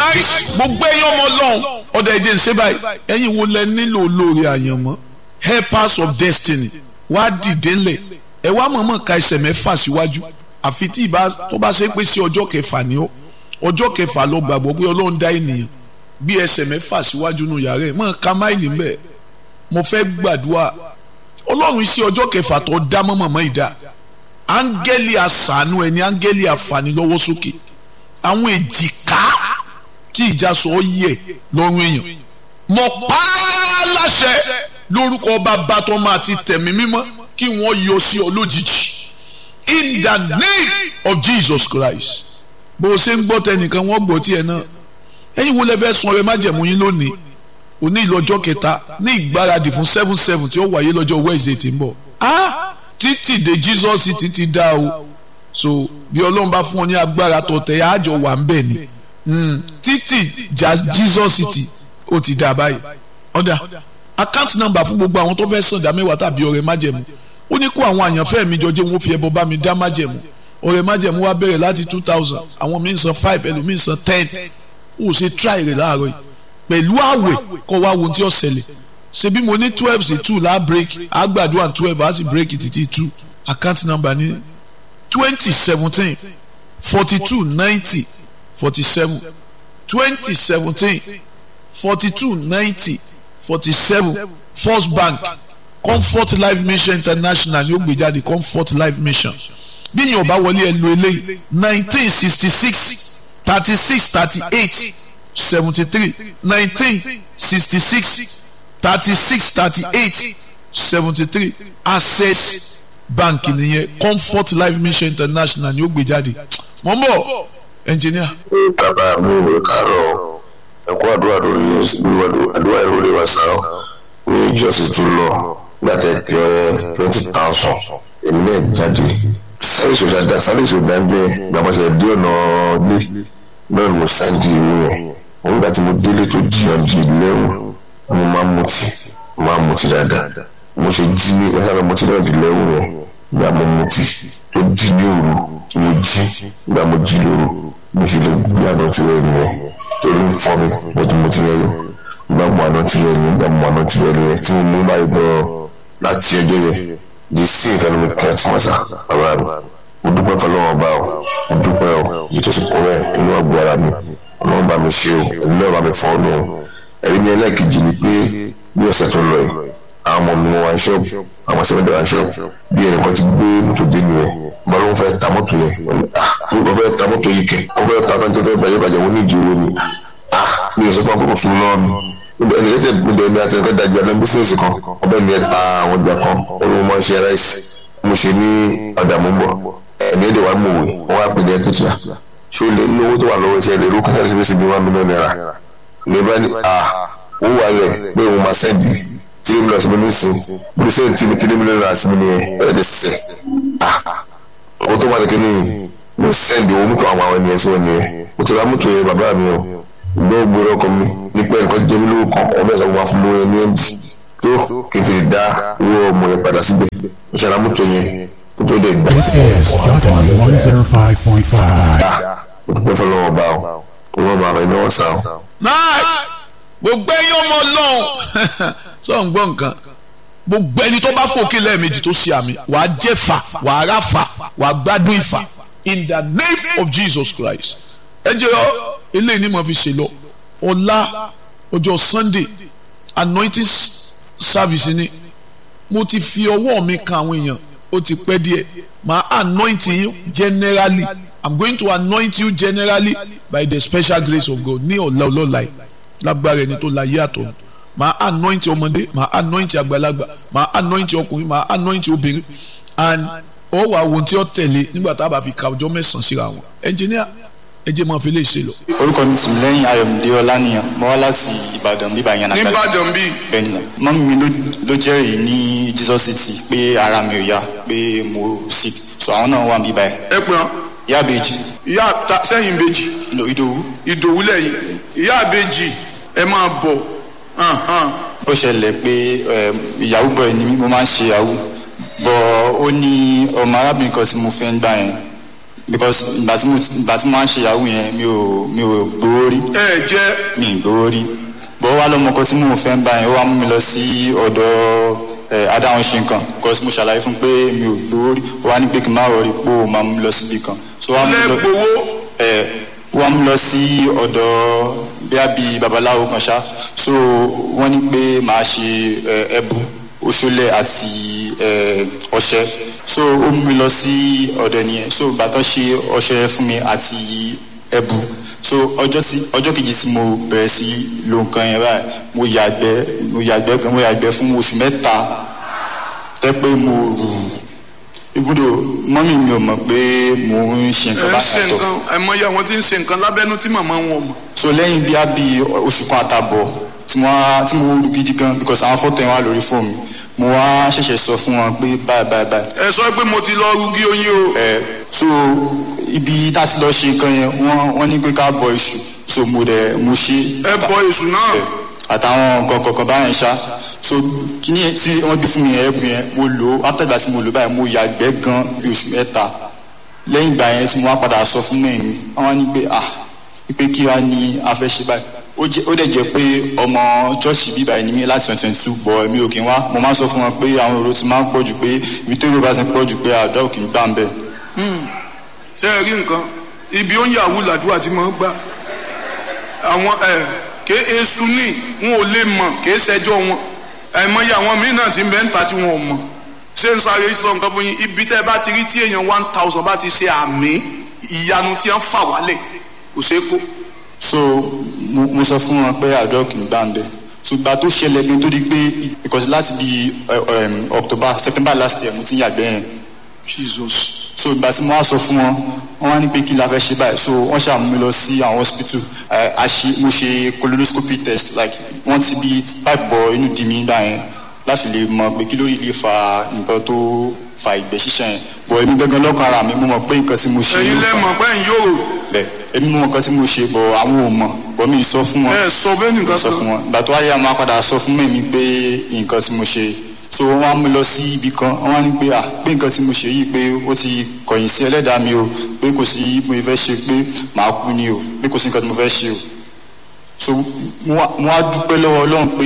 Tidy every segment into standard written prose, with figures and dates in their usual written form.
nice gbogbo ẹ̀yin ọmọ Ọlọ́run ọ̀dọ̀ ẹ̀jẹ̀ ń ṣe báyìí ẹ̀yin wo lẹ nílò olóore àyànmọ́ helpers of destiny wá dìde ńlẹ̀ ẹ wá mọ̀ọ́mọ̀ ka ẹsẹ̀ mẹ́fà síwájú àfi tí tó bá ṣe pé sí ọjọ́ kẹfà ni ó ọjọ́ kẹfà ló gbàgbọ́ pé Ọlọ́run dá ènìyàn bí ẹsẹ̀ mẹ́fà síwájú nù yàrá ẹ̀ mọ̀ ká máìlì ń bẹ̀ mo fẹ́ gbàdúrà Ọlọ́run sí ọjọ́ kẹfà tó dá mọ́mọ́ ìdá áńgẹ́lì àṣàánú ẹni áńgẹ́lì àfànílọ́wọ́ sókè àwọn èjìká tí ìjà sọ yẹ lọ́rùn èèyàn mo pa á láṣẹ lórúkọ Bàbá tó máa ti tẹ̀mí mímọ́ kí wọ́n yọ sí ọ lójijì in the name of Jesus Christ bó o ṣe ń gbọ́ tẹnìkan wọ́n gbọ́ tiẹ̀ náà ẹ̀yin wo lẹ fẹ́ sun ọrẹ májẹ̀mú yín lónìí òní ìlọ́jọ́ kẹta ní ìgbáradì fún 7/7 tí ó wáyé lọ́jọ́ Wednesday tí ń bọ̀ títí dé Jesus títí dá o so bí Ọlọ́run bá fún ọ ní agbára tó tẹ̀ àjọ wà ń bẹ̀ ni títí Jesus city ó ti dá báyìí ọ̀dà account number fún gbogbo àwọn tó fẹ́ sàn dá mẹ́wàá tàbí ọrẹ májẹ̀mú ó ní kó àwọn àyànfẹ́ mi jọjẹ́ wọn fi ẹbọ bá mi dá májẹ̀mú ọrẹ májẹ̀mú wa bẹ̀rẹ̀ láti 2000 àwọn míì san 5 ẹlòmíì san 10 ó ṣe try rẹ̀ láàárọ̀ yìí pẹ̀lú àwẹ̀ kọ́ wá wo tí ó ṣẹlẹ̀ ṣe bí mo ní 12 sí 2 láà break àgbàdo and 12 á sì break títí 2 account number ní 2017 42 90 47 2017 42 90 47 First Bank Comfort Life Mission International yóò gbé jáde Comfort Life Mission bí yín ọba wọlé ẹ lo eléyìí 1966 36 38 73 1966 36 38 73 Access Bank nìyẹn Comfort Life Mission International yóò gbé jáde mọ̀ ń bọ̀ engineer. bàbá mi ò kàárọ̀ ẹ̀kọ́ àdúrà lórí àdúrà lórí wa sáà ní ìjọsìn tó lọ gbàtẹ́ pẹ̀rẹ̀ 20,000 èmi náà jáde sáyẹ̀sì òdà ń gbé gbàmọ́sẹ̀ dé ọ̀nà gbé náà mo sáǹdì ìwé rẹ̀ wọ́n gbà tí mo délé tó di ọ̀dì lẹ́wọ̀n mo máa mutí dáadáa mo ṣe jí ní ọ̀sán mutí náà di lẹ́wọ̀n rẹ̀ gbà mo mutí tó di ní òru mo jí gbà mo jí lóru mo ṣe lè gbé àná tí wọ́n yẹn torí ń fọ́ mi mo ti mutí yẹn gbà mo àná tí wọ́n yẹn gbà mo àná tí wọ́n yẹn tí mo mú báyìí gan láti ẹjọ́ yẹn di sí ìfẹ́ mi kí wọ́n ti wọ́n sá bàbá mi mo dúpẹ́ fọlọ́wọ́n bá o mo dúpẹ́ o yìí tó ti kọ́ rẹ̀ inú ọgbọ́ ara mi ọlọ́run bá mi ṣe o ẹ̀mí náà bá mi fọ́ ọ́nù ẹ̀rí mi ẹlẹ́ẹ̀kejì ni pé bí ọ̀sẹ̀ tó lọ yìí àwọn ọmọ mi wá ṣọ́ọ̀bù àwọn sẹ́mẹ́dẹ̀ wá ṣọ́ọ̀bù bí ẹnìkan ti gbé mọ́tò dé nìyẹn bá ló ń fẹ́ ta mọ́tò yẹn wọ́n fẹ́ ta mọ́tò yìí kẹ́ wọ́n fẹ́ ta fẹ́ntì fẹ́ bàjẹ́ wọ́n ní ìdíwọ́ ni mi ò sọ fún akókò fún lọ́ọ̀nù ẹni ẹsẹ̀ gbọdọ̀ ẹni àti ẹ̀kọ́ dájú ẹni bísíǹsì kan ọbẹ̀ mi ẹ̀ ta àwọn ọjà kan olówó máa ń ṣe ráìsì mo ṣe ní ọ̀dà mú bọ̀ ẹni ẹ̀dẹ̀ wà mọ̀wé wọ́n wá pè ní ẹ̀kútìyà ṣé o lè ní owó tó wà lọ́wọ́ iṣẹ́ lè rú kásáré síbi síbi $1 million ní bá ní ó wà lẹ̀ pé òun máa sẹ́ẹ̀dì $3 million síbi nísìn bí ó sẹ́ẹ̀dì $3 million síbi ní ẹ̀ ẹ̀ sẹ́ owó tó wà ní kíní mo sẹ́ẹ̀dì owó mọ́tò àwọn ènìyàn sí wọn nìyẹn mo ti ra mọ́tò yẹn bàbá mi o gbọ́ gbòòrò ọkọ mi nípa ẹ̀kọ́ jẹ́ mi lówó kan ọ̀bẹ ìsàkóso wa fún mi ní ẹ̀ǹdì tó kẹfìrì dá owó ọmọ yẹn padà síbẹ̀ mo ṣe ra mọ́tò yẹn tó dé gbà. This is Jordan 105.5. o dúpẹ́ fọlọ́wọ́ bá o wọ́n máa rẹ̀ ní wọ́n sá o. náà gbogbo ẹ̀yin ọmọ Ọlọ́run sọ ń gbọ́ nǹkan gbogbo ẹni tó bá fòkè lẹ́ẹ̀mejì tó ṣe àmì wàá jẹ́ fà wàá rà fà wàá gbádùn ìfà in the name of Jesus Christ. ẹ jẹ́ eléyìí ni mo fi ṣe lọ ọ̀la ọjọ́ Sunday anointing service ni mo ti fi ọwọ́ mi kan àwọn èèyàn ó ti pẹ́ díẹ̀ màá anoint you generally I'm going to anoint you generally by the special grace of God ní ọ̀la ọlọ́la yìí lágbára ẹni tó la yé àtọ̀ màá anoint ọmọdé màá anoint àgbàlagbà màá anoint ọkùnrin màá anoint obìnrin and ó wà ohun tí ó tẹ̀lé nígbà tá a bá fi ka ọjọ́ mẹ́sàn-án síra wọn engineer ẹ jẹ́ máa fi lè ṣe lọ. orúkọ mi tìmí lẹ́yìn Ayọ̀mídé Ọláníyàn mo wá láti Ìbàdàn bíbá yẹn nàkàlẹ̀. Ìbàdàn bí. bẹ́ẹ̀ni mọ́mí mi ló jẹ́rìí ní Jesus City pé ara mi ò yá pé mo sick so àwọn náà wà bíbá yẹn. ẹ pẹ́ ọ́. ìyá àbèjì. ìyá sẹ́yìn ìbejì. Ìdòwú lẹ́yìn ìyá àbèjì ẹ máa bọ̀. ó ṣẹlẹ̀ pé ìyàwó bọ̀ ni mo máa ń ṣe ìyàwó bọ̀ ó ní ọmọ arábìnrin kan tí mo fẹ́ ń gbà yẹn because ìgbà tí mo máa ń ṣe yahoo yẹn mi ò gbowó rí. mi ì gbowó rí bọ́ wá lọ́mọ kan tí mò ń fẹ́ ń bá yẹn ó wá mú mi lọ sí ọ̀dọ̀ adáhùn ṣe nǹkan because mo ṣàlàyé fún pé mi ò gbowó rí ó wá ní pé kí n má rọrí pé ó máa mú mi lọ síbi kan. so wá mú lọ sí ọ̀dọ̀ bí babaláwo kan ṣá so wọ́n ní pé màá ṣe ẹbú oṣolẹ àti ọṣẹ so ó mú mi lọ sí ọ̀dọ̀ nìyẹn so bàtọ́ ṣe ọṣẹ fún mi àti ẹbú so ọjọ́ kejì tí mo bẹ̀rẹ̀ sí lo nǹkan yẹn báyìí mo yàgbẹ́ fún oṣù mẹ́ta tẹ́ pé mo rù ibùdó mọ́mí mi ò mọ̀ pé mo ń ṣe nǹkan báyìí àtọ̀. àìmọye àwọn tí ń ṣe nǹkan lábẹ́nú tí màmá wọn mọ̀. so lẹ́yìn bí oṣù kan àtàbọ̀ tí mo rú gidi gan because àwọn fọ́tò yẹn wà lórí fóònù mo wá ṣẹ̀ṣẹ̀ sọ fún wọn pé báyìí. ẹ sọ pé mo ti lọ rúgí oyin o. so ibi tá a ti lọ ṣe nǹkan yẹn wọ́n ní pé ká bọ iṣu so mo ṣe. ẹ bọ iṣu náà. àtàwọn nǹkan kọ̀ọ̀kan báyẹn ṣá so kíní tí wọ́n bí fún mi ẹ̀bùn yẹn mo lò ó after ìgbà tí mo lò báyìí mo yàgbẹ́ gan bí oṣù mẹ́ta lẹ́yìn ìgbà yẹn tí mo wá padà sọ fún mẹ́rin wọ́n ní pé kí wá ní afẹ́ ṣe báyìí ó dẹ̀ jẹ́ pé ọmọ chọ́ọ̀ṣì bíbá ẹni mi láti 2022 bọ̀ mi ò kí n wá mo máa ń sọ fún wọn pé àwọn èrò ti máa ń pọ̀ jù pé ibi tó èrò bá ti pọ̀ jù pé àdúrà òkè ń gbà ń bẹ̀. ṣé ẹ rí nǹkan ibi ó ń yàwó làdúrà tí mo ń gbà àwọn ké esu ní wọn ò lè mọ̀ ké ṣẹjọ́ wọn àìmọye àwọn míín náà ti ń bẹ ń ta tí wọn ò mọ̀ ṣé ń sáré sọ nǹkan fún yín ibi tẹ́ ẹ bá ti rí tí èèyàn 1000 bá ti ṣe àmì ìyanu tí wọ́n fà wálẹ̀ kò ṣeé kó. so mo sọ fún wọn pé àdúrà kì í gbà ń bẹ ṣùgbọ́n tó ṣẹlẹ̀ bí tó di pé ìkọ̀sí láti bí September last year mo ti ń yàgbẹ́ yẹn. Jesus. so ìgbà tí mo wá sọ fún wọn wá ní pé kí la fẹ́ ṣe báyìí so wọ́n ṣàmú mi lọ sí àwọn hospital mo ṣe colonoscopy test like wọ́n ti bí pipe bọ inú di mi gbà yẹn láti lè mọ pé kí lórí lè fa nǹkan tó fa ìgbẹ́ ṣíṣàn yẹn bọ̀ èmi gangan lọ́kàn ara mi mo mọ̀ pé nǹkan tí mo ṣe. ẹ̀yin lẹ́ mọ̀ pé ń yóò. èmi mọ̀ nǹkan tí mo ṣe bọ̀ àwọn ò mọ̀ bọ̀ mi sọ fún wọn. sọ bẹ́ẹ̀ nìkan sọ fún wọn ìgbà tó wáyé àwọn apàdà sọ fún mi pé nǹkan tí mo ṣe so wọ́n á mú lọ sí ibì kan wọ́n á ní pé pé nǹkan tí mo ṣe yìí pé ó ti kọ̀yìn sí ẹlẹ́dàá mi o pé kò sí mo fẹ́ ṣe pé màá kú ni o pé kò sí nǹkan tí mo fẹ́ ṣe o so mo á dúpẹ́ lọ́wọ́ Ọlọ́run pé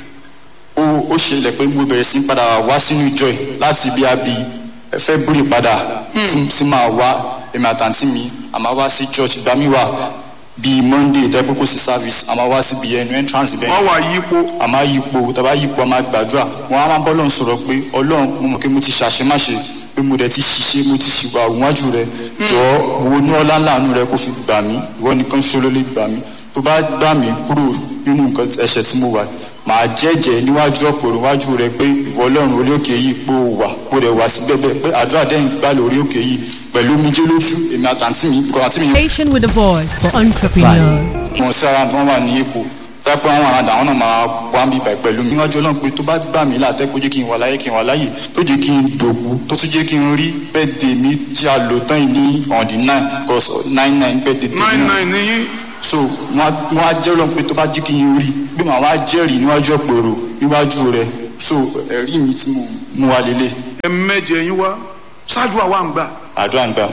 ó ṣẹlẹ̀ pé mo bẹ̀rẹ̀ sí padà wá sínú ìjọ yìí láti bí abi February padà tí máa wá èmi àtàntí mi àmọ́ wá sí church ìgbà mi wà bíi Monday tẹ́ pé kò sí service àmọ́ wá síbi ẹnu entrance bẹ́ẹ̀. wọ́n wà yípo. àmọ́ yípo tàbá yípo àmọ́ gbàdúrà wọn á máa bọ́ lọ́n sọ̀rọ̀ pé Ọlọ́run mo mọ̀ pé mo ti ṣàṣemáṣe pé mo dẹ̀ ti ṣiṣẹ́ mo ti ṣìwà òwájú rẹ jọ̀ọ́ wo ní ọlá láàánú rẹ kó fi gbà mí ìwọ nìkan ṣoṣo ló lè gbà mí tó bá gbà mí kúrò nínú nǹkan ẹ̀ṣẹ̀ tí mo wà màá jẹ́jẹ́ níwájú ọ̀pọ̀ níwájú rẹ pé ìwọ Ọlọ́run orí òkè yìí pé ó wà kó rẹ̀ wá sí bẹ́ẹ̀ pé àdúrà dẹ́yìn gbà lórí òkè yìí pẹ̀lú omijé lójú èmi àtàntí mi kọ́ àti mi. Station with a voice for entrepreneurs. wọn sí ara wọn wà ní Èkó dápẹ́ àwọn àràdà àwọn náà máa wá mi bàí pẹ̀lú mi. níwájú Ọlọ́run pé tó bá gbà mí látẹ́ kó jẹ́ kí n wà láyé tó jẹ́ kí n dògbò tó tún jẹ́ kí n rí birthday mi tí a lò tán yìí ní on the 9 because 99 birthday tèmi náà. 99 nìyí. so wọn á jẹ́ Ọlọ́run pé tó bá jẹ́ kí n rí bí màá wá jẹ́rìí níwájú ọ̀pọ̀rọ̀ níwájú rẹ̀ so ẹ̀rí mi tí mo mú wa lélẹ̀. ẹ̀mẹ́jẹ yín wá ṣáájú àwa ń gbà. àdúrà ń gbà.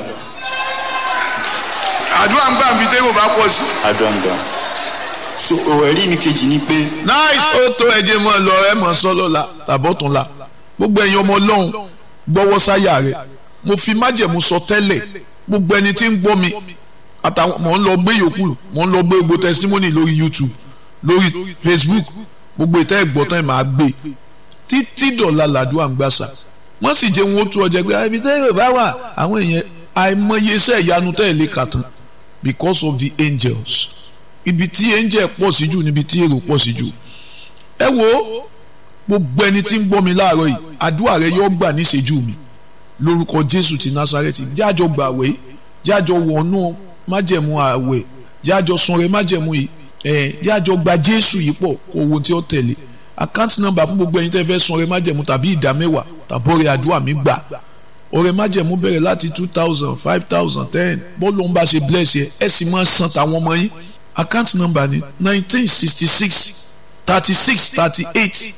àdúrà ń gbà mí tẹ́ mo bá pọ̀ sí. àdúrà ń gbà. so ẹ̀rí mi kejì ni pé. nice ó tó ẹ̀jẹ̀ mọ́ lọ ẹ̀ mọ́ sọ́lọ́ la tàbọ̀tún la gbogbo ẹ̀yin ọmọ Ọlọ́run gbọ́wọ́ sáyà rẹ̀ mo fi májẹ̀mú sọ tẹ́lẹ̀ gbogbo ẹni tí ń gbọ́ mi àtàwọn mò ń lọ gbé yòókù mò ń lọ gbé gbogbo testimony lórí YouTube lórí Facebook gbogbo ìtẹ́ ìgbọ́tàn ẹ̀ máa gbé títí dọ̀la làdúrà ń gbàsà wọ́n sì jẹ́ wọn ó tú ọjà pé ibi tẹ́ yóò bá wà àwọn èèyàn àìmọye iṣẹ́ ìyanu tẹ́ ẹ̀ lè kà tán because of the angels ibi tí angel pọ̀ sí jù níbi tí èrò pọ̀ sí jù ẹ wo gbogbo ẹni tí ń gbọ́ mi láàárọ̀ yìí àdúrà rẹ yóò gbà níṣẹ́jú mi lórúkọ Jésù ti Násárẹ́tì jájọ gbàwé jájọ wọnú májẹ̀mú àwẹ̀ jájọ sunre májẹ̀mú yìí jájọ gba Jésù yìí pọ̀ owó tí ó tẹ̀lé account number fún gbogbo ẹ̀yin tẹ́ fẹ́ sunre májẹ̀mú tàbí ìdá mẹ́wàá tàbí ọrẹ àdúrà mi gbà ọrẹ májẹ̀mú bẹ̀rẹ̀ láti 2000 5000 10 bọ́ọ̀lù ń bá ṣe bless yẹ ẹ sì máa san tàwọn ọmọ yín account number ni 1966 36 38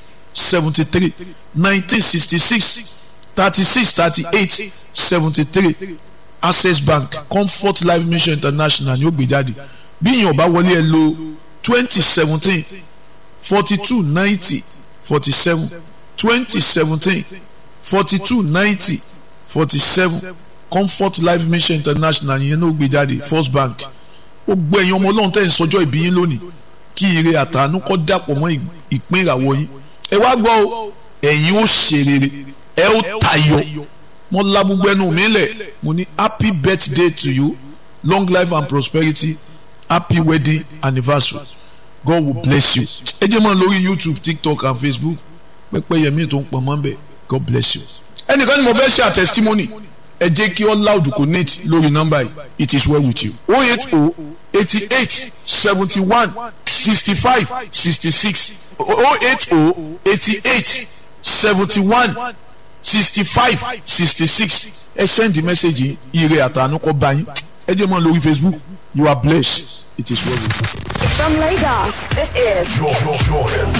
73 1966 36 38 73 Access Bank Comfort Life Mission International ni ó gbé jáde bí èèyàn bá wọlé ẹ lo 2017 42 90 47 2017 42 90 47 Comfort Life Mission International yẹn ló gbé jáde First Bank. Ó gbé ẹ̀yin ọmọ Ọlọ́run tẹ́ ń sọjọ́ ìbí yín lónìí kí ire àtàánú kó dàpọ̀ mọ́ ìpín ìràwọ̀ yín. Ẹ wá gbọ́ o ẹ̀yin ó ṣe rere ẹ ó tayọ. Mo la gbogbo ẹnu mi lẹ̀ mo ní happy birthday to you, long life and prosperity, happy wedding anniversary, God will bless you. Ẹ jẹ́ mọ́ lórí YouTube, TikTok and Facebook pẹ́pẹ́ yẹmí tó ń pọ̀ mọ́ bẹ́ẹ̀, God bless you. Ẹnìkan ni mo fẹ́ ṣe testimony ẹ jẹ́ kí all loud connect lórí nọ́mbà yìí, it is well with you. 080 88 71 65 66 080 88 71 65 66 ẹ send the message ire àtàánú kó bá yín. Ẹ jẹ́ mọ́ lórí Facebook, you are blessed, it is well with you. From Lagos, this is Jordan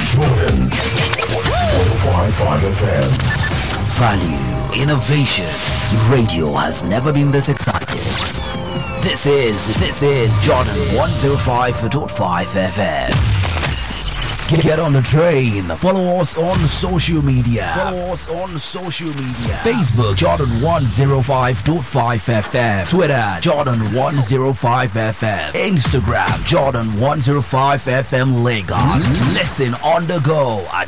105.5 FM. Value, innovation. Radio has never been this excited. This is Jordan 105.5 FM. Get on the train. Follow us on social media. Facebook Jordan 105.5 FM. Twitter Jordan 105 FM. Instagram Jordan 105 FM Lagos. Listen on the go at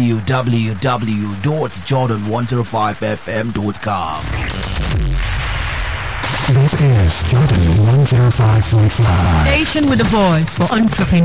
www.jordan105fm.com. This is Jordan 105.5. Station with a voice for entrepreneurs.